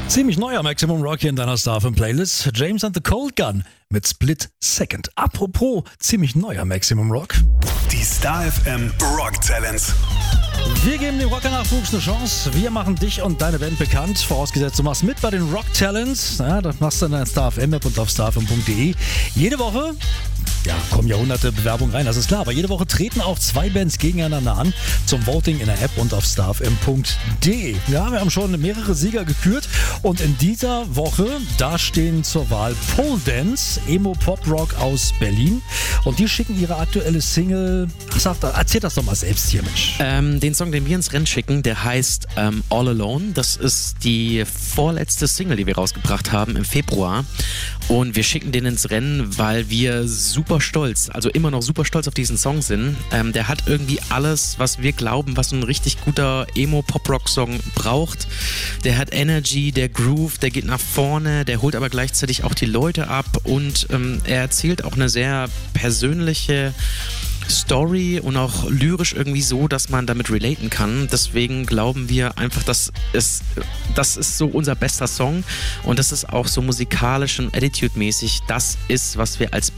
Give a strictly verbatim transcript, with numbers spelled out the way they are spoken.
Ziemlich neuer Maximum Rock hier in deiner Star fünf Playlist. James and the Cold Gun mit Split Second. Apropos ziemlich neuer Maximum Rock. Die Star F M Rock Talents. Wir geben dem Rocker-Nachwuchs eine Chance. Wir machen dich und deine Band bekannt. Vorausgesetzt, du machst mit bei den Rock Talents. Ja, das machst du in der Star F M App und auf star f m punkt de. Jede Woche, ja, kommen ja hunderte Bewerbungen rein, das ist klar. Aber jede Woche treten auch zwei Bands gegeneinander an zum Voting in der App und auf star f m punkt de. Ja, wir haben schon mehrere Sieger gekürt. Und in dieser Woche, da stehen zur Wahl Pole Dance, Emo-Pop-Rock aus Berlin. Und die schicken ihre aktuelle Single. Ach, sag, erzähl das doch mal selbst hier, Mensch. Ähm, den Song, den wir ins Rennen schicken, der heißt ähm, All Alone. Das ist die vorletzte Single, die wir rausgebracht haben im Februar. Und wir schicken den ins Rennen, weil wir super stolz, also immer noch super stolz auf diesen Song sind. Ähm, der hat irgendwie alles, was wir glauben, was ein richtig guter Emo-Pop-Rock-Song braucht. Der hat Energy, der Groove, der geht nach vorne, der holt aber gleichzeitig auch die Leute ab und ähm, er erzählt auch eine sehr persönliche Story und auch lyrisch irgendwie so, dass man damit relaten kann. Deswegen glauben wir einfach, dass es, das ist so unser bester Song und das ist auch so musikalisch und attitude-mäßig das ist, was wir als